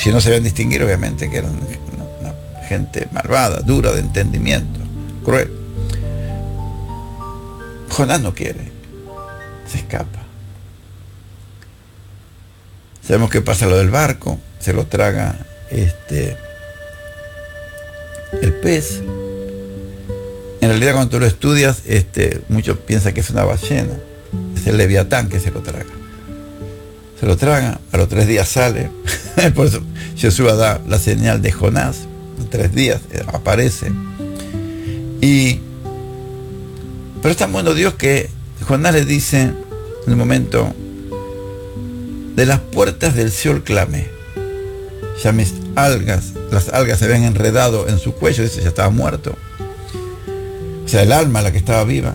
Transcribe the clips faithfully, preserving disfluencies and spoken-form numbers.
si no sabían distinguir, obviamente que eran una, una gente malvada, dura de entendimiento, cruel. Jonás no quiere, se escapa. Sabemos que pasa lo del barco, se lo traga este el pez. En realidad, cuando tú lo estudias, este, muchos piensan que es una ballena, es el leviatán que se lo traga. Se lo traga, a los tres días sale. Por eso Jesús da la señal de Jonás. En tres días aparece. Y, pero es tan bueno Dios que Jonás le dice en el momento: de las puertas del Seol clamé. Ya mis algas, las algas se habían enredado en su cuello, dice, ya estaba muerto. O sea, el alma, la que estaba viva.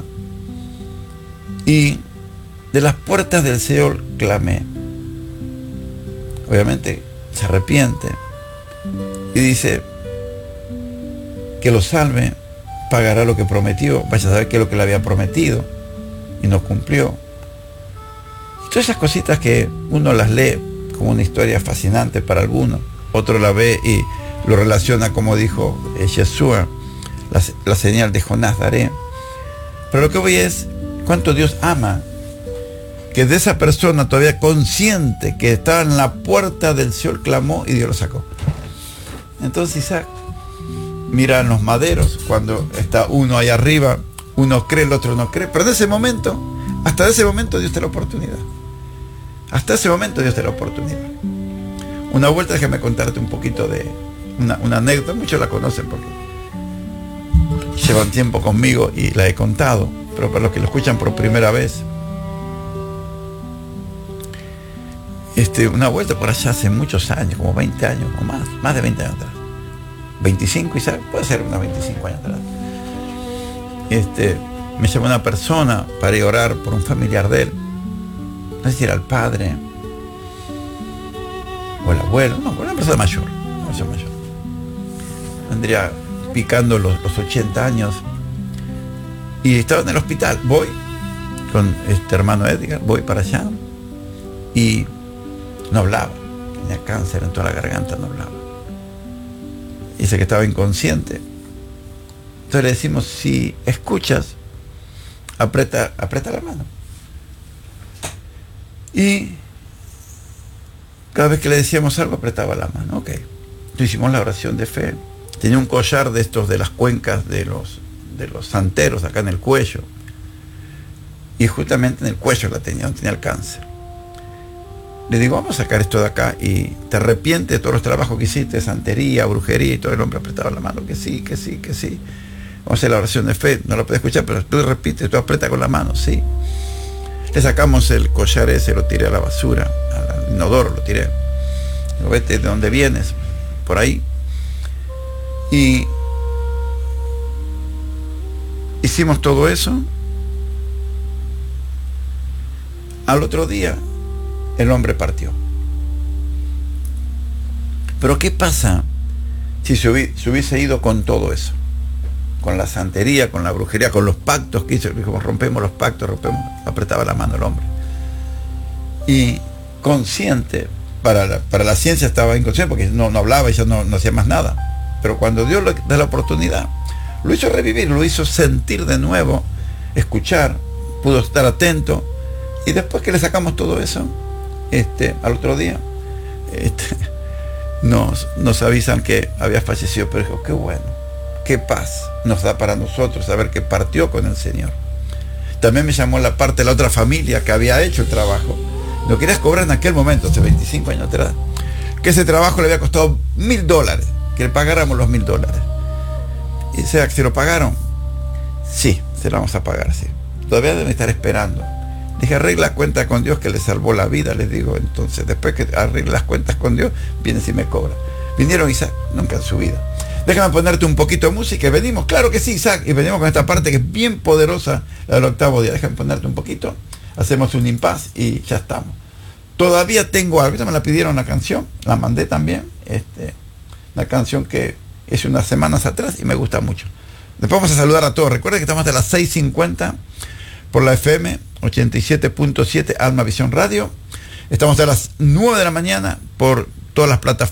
Y de las puertas del Seol clamé. Obviamente se arrepiente y dice que lo salve, pagará lo que prometió. Vaya a saber qué es lo que le había prometido y no cumplió. Y todas esas cositas que uno las lee como una historia fascinante para algunos, otro la ve y lo relaciona, como dijo eh, Yeshua, la, la señal de Jonás daré. Pero lo que voy es cuánto Dios ama, que de esa persona todavía consciente que estaba en la puerta del Seol clamó y Dios lo sacó. Entonces Isaac mira en los maderos, cuando está uno ahí arriba, uno cree, el otro no cree, pero en ese momento, hasta ese momento Dios te da la oportunidad. Hasta ese momento Dios te da la oportunidad. Una vuelta, déjame contarte un poquito de una, una anécdota, muchos la conocen porque llevan tiempo conmigo y la he contado, pero para los que lo escuchan por primera vez, este, una vuelta por allá hace muchos años, como veinte años o más, más de veinte años atrás, veinticinco, quizás, puede ser unos veinticinco años atrás, este, me llamó una persona para ir a orar por un familiar de él, no sé si era el padre o el abuelo, no, una persona mayor, una persona mayor, tendría picando los, los ochenta años, y estaba en el hospital. Voy con este hermano Edgar, voy para allá y no hablaba, tenía cáncer en toda la garganta, no hablaba, dice que estaba inconsciente. Entonces le decimos: si escuchas, aprieta, aprieta la mano. Y cada vez que le decíamos algo, apretaba la mano. Ok, entonces hicimos la oración de fe. Tenía un collar de estos de las cuencas de los, de los santeros acá en el cuello, y justamente en el cuello la tenía, no tenía el cáncer. Le digo: vamos a sacar esto de acá y te arrepientes de todos los trabajos que hiciste, santería, brujería, y todo. El hombre apretaba la mano, que sí, que sí, que sí. Vamos a hacer la oración de fe, no lo puedes escuchar, pero tú repites, tú apretas con la mano, sí. Le sacamos el collar ese, lo tiré a la basura, al inodoro lo tiré. Digo: vete de donde vienes, por ahí. Y hicimos todo eso. Al otro día el hombre partió. Pero ¿qué pasa si se hubiese, se hubiese ido con todo eso? Con la santería, con la brujería, con los pactos que hizo. Dijo: rompemos los pactos, rompemos. Apretaba la mano el hombre. Y consciente, para la, para la ciencia estaba inconsciente porque no, no hablaba y ya no, no hacía más nada. Pero cuando Dios le da la oportunidad, lo hizo revivir, lo hizo sentir de nuevo, escuchar, pudo estar atento. Y después que le sacamos todo eso, este, al otro día, este, nos, nos avisan que había fallecido. Pero dijo: qué bueno, qué paz nos da para nosotros saber que partió con el Señor. También me llamó la parte de la otra familia que había hecho el trabajo. Lo querías cobrar en aquel momento, hace veinticinco años atrás, que ese trabajo le había costado mil dólares, que le pagáramos los mil dólares. Y dice: ¿se lo pagaron? Sí, se lo vamos a pagar, sí. Todavía deben estar esperando. Dije: arregla cuentas con Dios, que le salvó la vida, les digo. Entonces, después que arregle las cuentas con Dios, vienes y me cobra. Vinieron, Isaac, nunca en su vida. Déjame ponerte un poquito de música y venimos. Claro que sí, Isaac. Y venimos con esta parte que es bien poderosa, la del octavo día. Déjame ponerte un poquito. Hacemos un impas y ya estamos. Todavía tengo algo. Ya me la pidieron la canción. La mandé también. Este, una canción que es unas semanas atrás y me gusta mucho. Después vamos a saludar a todos. Recuerden que estamos hasta las seis cincuenta por la F M ochenta y siete punto siete Alma Visión Radio. Estamos a las nueve de la mañana por todas las plataformas.